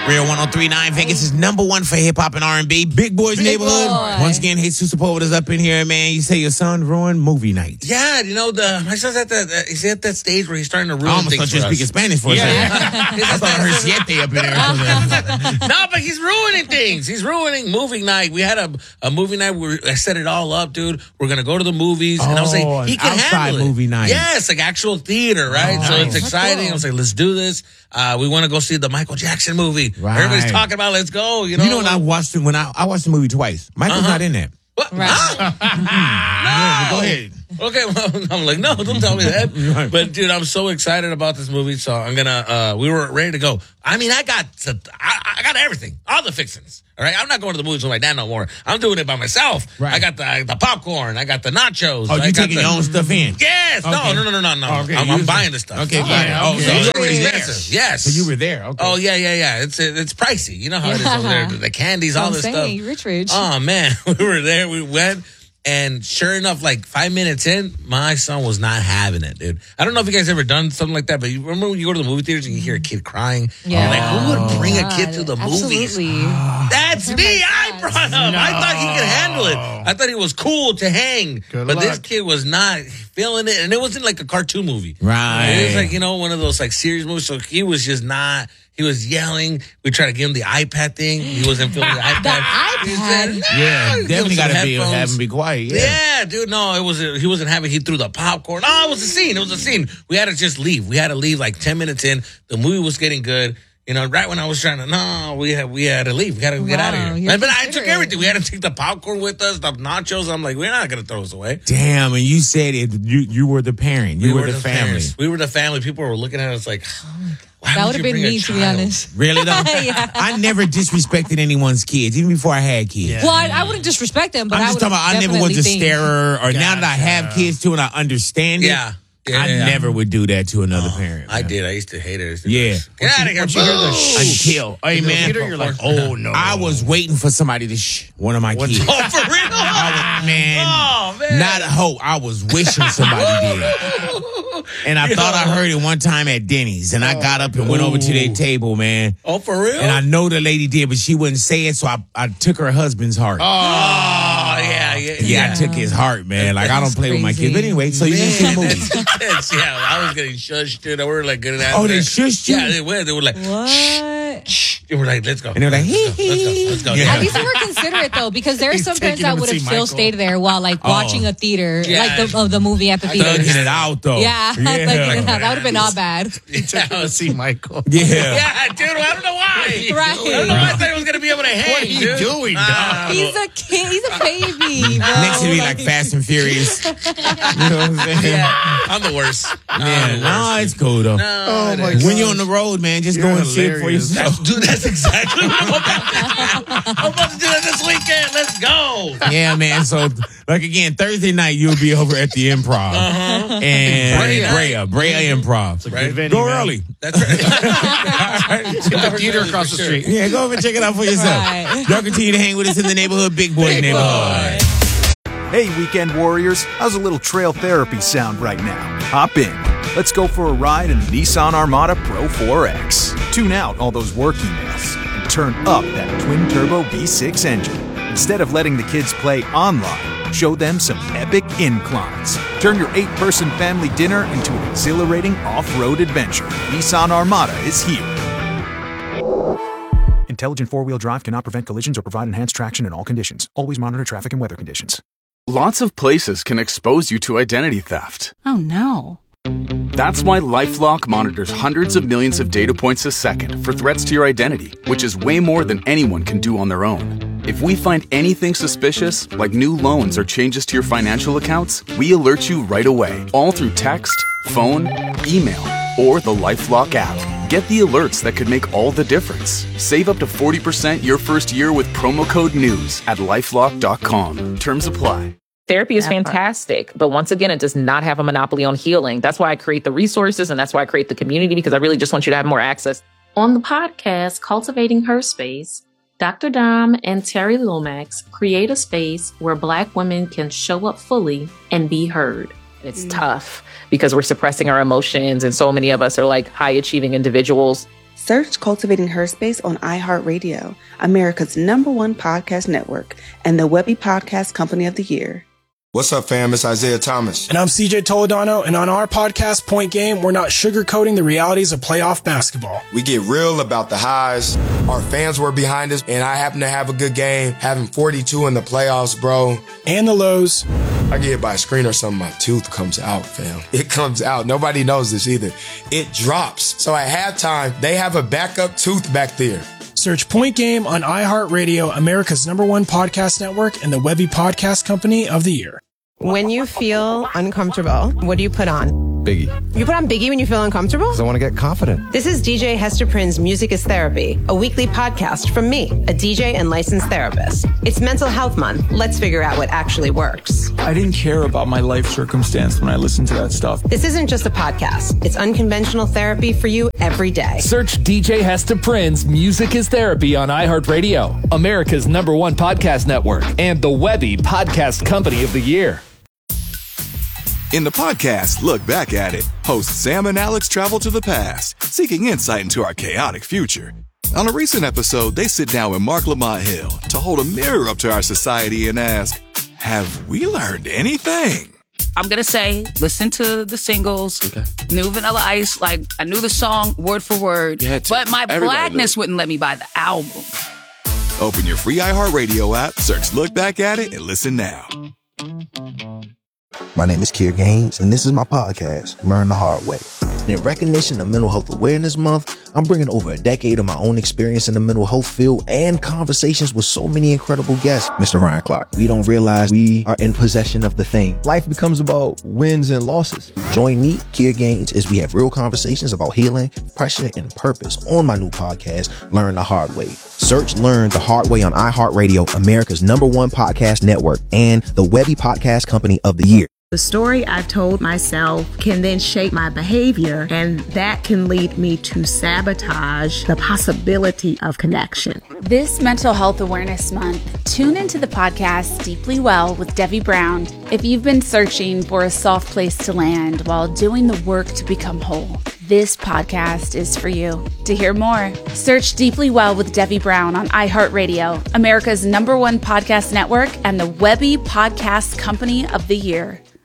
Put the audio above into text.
Real 103.9 Vegas is number one for hip hop and R&B. Big Boy's Neighborhood. Boy. Once again, Jesus Sepulveda's up in here, man. You say your son ruined movie night. Yeah, my son's he's at that stage where he's starting to ruin I almost things thought you for were speaking us. Spanish for a second. I thought I heard siete up in there. No, but he's ruining things. He's ruining movie night. We had a movie night where I set it all up, dude. We're going to go to the movies. And I was like, he can outside handle it. movie night. Yes, like actual theater, right? So it's exciting. I was like, let's do this. We want to go see the Michael Jackson movie. Right. Everybody's talking about let's go. You know when I watched it, I watched the movie twice. Michael's not in that. What? Right. No. Go ahead. Okay, well, I'm like, no, don't tell me that. Right. But dude, I'm so excited about this movie. So I'm gonna. We were ready to go. I mean, I got everything, all the fixings. All right, I'm not going to the movies with my dad no more. I'm doing it by myself. Right. I got the popcorn. I got the nachos. Oh, I you got taking your own stuff in? Yes. Okay. No. Okay, I'm buying the stuff. Okay, Oh, okay. so You it's already there. expensive. Yes. So you were there. Okay. Oh yeah. It's pricey. You know how it is over there. The candies, all this stuff. Rich. Oh man, we were there. We went. And sure enough, like 5 minutes in, my son was not having it, dude. I don't know if you guys ever done something like that, but you remember when you go to the movie theaters and you hear a kid crying? Yeah. You're like, who would bring a kid to the movies? Absolutely. That's me. I brought him. I thought he could handle it. I thought he was cool to hang. Good but luck. this kid was not feeling it. And it wasn't like a cartoon movie. Right. It was like, one of those like serious movies. So he was just not. He was yelling. We tried to give him the iPad thing. He wasn't feeling the iPad. The He said, iPad? "No." Yeah, Give him definitely some got to headphones. have him be quiet. Yeah, dude, no, he wasn't having, he threw the popcorn. No, it was a scene. It was a scene. We had to just leave. We had to leave like 10 minutes in. The movie was getting good. Right when I was trying to, we had to leave. We got to get out of here. you're But I took considerate. everything. We had to take the popcorn with us, the nachos. I'm like, we're not going to throw this away. Damn, and you said it. You were the parent. You were the family. parents. We were the family. People were looking at us like, why That would would you have been bring a me, to be child? honest. Really though? Yeah. I never disrespected anyone's kids, even before I had kids. Yeah. Well, I wouldn't disrespect them, but I'm I just would talking about I never was a starer, or now that I have kids too and I understand it, Yeah. I never would do that to another parent. I man. did. I used to hate it. Yeah. Get out of here. Once you hear the Boo! Until, hey man, Peter, you're like, oh no. I was waiting for somebody to one of my kids. Oh, for real? Man, Oh, man. not a hope. I was wishing somebody did. And I thought I heard it one time at Denny's, and I got up and went over to their table, man. Oh, for real? And I know the lady did, but she wouldn't say it, so I took her husband's heart. Oh, yeah. Yeah, I took his heart, man. Like, I don't play with my kids. But anyway, so you didn't see the movie. Yeah, I was getting shushed, dude. We were like good at Oh, they shushed you? Yeah, they were. They were like, What? shh. They were like, let's go. And they're like, let's go. Yeah. At least they were considerate though, because there are He's some parents taking that him would to have see still Michael. stayed there while like watching a theater, Yeah. like the movie at the theater. Thugging it out, though. Yeah, like, that would have been all bad. He took him to see Michael. Yeah. Yeah, dude. I don't know why. Right. I don't know why I thought he was gonna be able to hang. What are you dude. doing, dog? He's a kid. He's a baby, bro. Next to me, like Fast and Furious. You know what I'm saying? Yeah, I'm the worst. Yeah, no, it's cool, though. Oh my When God. you're on the road, man, just You're go and see it for hilarious. yourself. Dude, that's exactly what I'm about to do. I'm about to do that this weekend. Let's go. Yeah, man. So, like again, Thursday night you'll be over at the Improv and Brea Improv. Right? Venue, Go man. early. That's right. The theater across the street. Yeah, go over and check it out for yourself. Right. Y'all continue to hang with us in the neighborhood, Big Boy neighborhood. Hey, weekend warriors, how's a little trail therapy sound right now? Hop in. Let's go for a ride in the Nissan Armada Pro 4X. Tune out all those work emails and turn up that twin-turbo V6 engine. Instead of letting the kids play online, show them some epic inclines. Turn your 8-person family dinner into an exhilarating off-road adventure. Nissan Armada is here. Intelligent four-wheel drive cannot prevent collisions or provide enhanced traction in all conditions. Always monitor traffic and weather conditions. Lots of places can expose you to identity theft. Oh no. That's why LifeLock monitors hundreds of millions of data points a second for threats to your identity, which is way more than anyone can do on their own. If we find anything suspicious, like new loans or changes to your financial accounts, we alert you right away, all through text, phone, email, or the LifeLock app. Get the alerts that could make all the difference. Save up to 40% your first year with promo code NEWS at LifeLock.com. Terms apply. Therapy is fantastic, but once again, it does not have a monopoly on healing. That's why I create the resources and that's why I create the community, because I really just want you to have more access. On the podcast, Cultivating Her Space, Dr. Dom and Terry Lomax create a space where Black women can show up fully and be heard. It's tough because we're suppressing our emotions, and so many of us are like high achieving individuals. Search Cultivating Her Space on iHeartRadio, America's #1 podcast network, and the Webby Podcast Company of the Year. What's up, fam? It's Isaiah Thomas. And I'm CJ Toledano, and on our podcast, Point Game, we're not sugarcoating the realities of playoff basketball. We get real about the highs. Our fans were behind us, and I happen to have a good game, having 42 in the playoffs, bro. And the lows. I get hit by a screen or something, my tooth comes out, fam. It comes out. Nobody knows this either. It drops. So at halftime, they have a backup tooth back there. Search Point Game on iHeartRadio, America's #1 podcast network, and the Webby Podcast Company of the Year. When you feel uncomfortable, what do you put on? Biggie. You put on Biggie when you feel uncomfortable? Because I want to get confident. This is DJ Hester Prynne's Music is Therapy, a weekly podcast from me, a DJ and licensed therapist. It's Mental Health Month. Let's figure out what actually works. I didn't care about my life circumstance when I listened to that stuff. This isn't just a podcast. It's unconventional therapy for you every day. Search DJ Hester Prynne's Music is Therapy on iHeartRadio, America's #1 podcast network, and the Webby Podcast Company of the Year. In the podcast, Look Back at It, hosts Sam and Alex travel to the past, seeking insight into our chaotic future. On a recent episode, they sit down with Mark Lamont Hill to hold a mirror up to our society and ask, have we learned anything? I'm going to say, listen to the singles, New Vanilla Ice, like I knew the song word for word, but my blackness wouldn't let me buy the album. Open your free iHeartRadio app, search Look Back at It, and listen now. My name is Kier Gaines, and this is my podcast, Learn the Hard Way. In recognition of Mental Health Awareness Month, I'm bringing over a decade of my own experience in the mental health field and conversations with so many incredible guests. Mr. Ryan Clark, we don't realize we are in possession of the thing. Life becomes about wins and losses. Join me, Kier Gaines, as we have real conversations about healing, pressure, and purpose on my new podcast, Learn the Hard Way. Search Learn the Hard Way on iHeartRadio, America's #1 podcast network, and the Webby Podcast Company of the Year. The story I told myself can then shape my behavior, and that can lead me to sabotage the possibility of connection. This Mental Health Awareness Month, tune into the podcast Deeply Well with Debbie Brown. If you've been searching for a soft place to land while doing the work to become whole, this podcast is for you. To hear more, search Deeply Well with Debbie Brown on iHeartRadio, America's #1 podcast network, and the Webby Podcast Company of the Year.